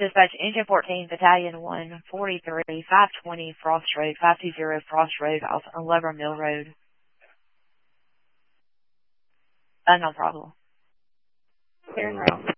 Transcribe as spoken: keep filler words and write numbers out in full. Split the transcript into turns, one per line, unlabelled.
Dispatch Engine fourteen, Battalion one forty-three, five twenty Frost Road, five two zero Frost Road off Lover Mill Road. Uh, no problem.
Clear and route.